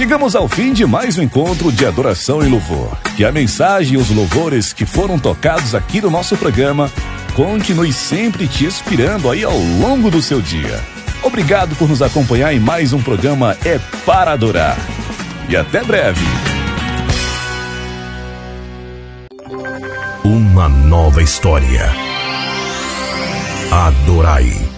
Chegamos ao fim de mais um encontro de adoração e louvor. Que a mensagem e os louvores que foram tocados aqui no nosso programa continue sempre te inspirando aí ao longo do seu dia. Obrigado por nos acompanhar em mais um programa É Para Adorar. E até breve. Uma nova história. Adorai.